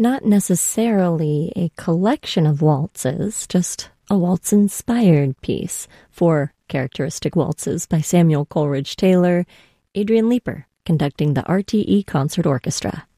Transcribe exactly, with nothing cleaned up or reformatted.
not necessarily a collection of waltzes, just a waltz-inspired piece. Four characteristic waltzes by Samuel Coleridge Taylor, Adrian Leeper conducting the R T E Concert Orchestra.